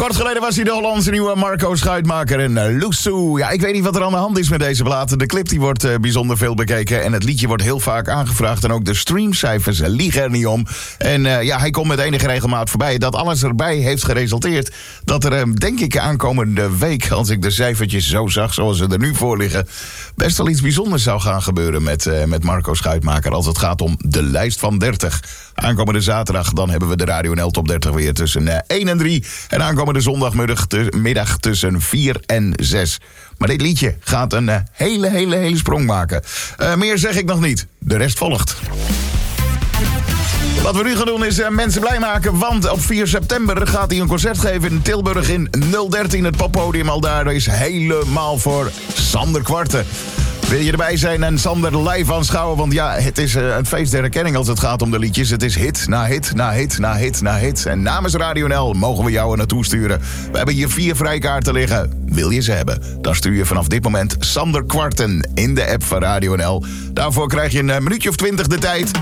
Kort geleden was hij de Hollandse nieuwe Marco Schuitmaker en Loesoe. Ja, ik weet niet wat er aan de hand is met deze plaat. De clip die wordt bijzonder veel bekeken en het liedje wordt heel vaak aangevraagd. En ook de streamcijfers liegen er niet om. En hij komt met enige regelmaat voorbij. Dat alles erbij heeft geresulteerd dat er, denk ik, aankomende week, als ik de cijfertjes zo zag zoals ze er nu voor liggen, best wel iets bijzonders zou gaan gebeuren met Marco Schuitmaker als het gaat om de lijst van 30. Aankomende zaterdag dan hebben we de Radio NL Top 30 weer tussen 1 en 3. En aankomende zondagmiddag tussen 4 en 6. Maar dit liedje gaat een hele sprong maken. Meer zeg ik nog niet. De rest volgt. Wat we nu gaan doen is mensen blij maken, want op 4 september gaat hij een concert geven in Tilburg in 013. Het poppodium al daar is helemaal voor Sander Kwarten. Wil je erbij zijn en Sander live aanschouwen? Want ja, het is een feest der herkenning als het gaat om de liedjes. Het is hit na hit na hit na hit na hit. En namens Radio NL mogen we jou er naartoe sturen. We hebben hier 4 vrijkaarten liggen. Wil je ze hebben? Dan stuur je vanaf dit moment Sander Kwarten in de app van Radio NL. Daarvoor krijg je een minuutje of 20 de tijd.